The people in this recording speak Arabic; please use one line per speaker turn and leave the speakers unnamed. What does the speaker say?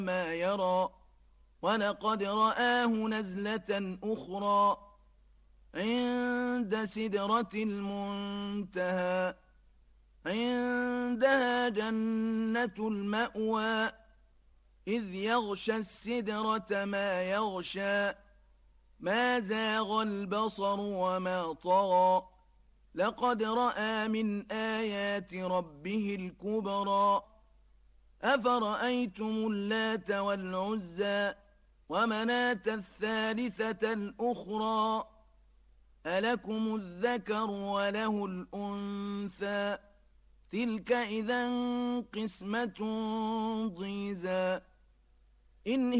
ما يرى ولقد رآه نزلة أخرى عند سدرة المنتهى عندها جنة المأوى إذ يغشى السدرة ما يغشى ما زاغ البصر وما طغى لقد رأى من آيات ربه الكبرى أفرأيتم اللات والعزى ومناة الثالثة الأخرى ألكم الذكر وله الأنثى تلك إذا قسمة ضيزى إن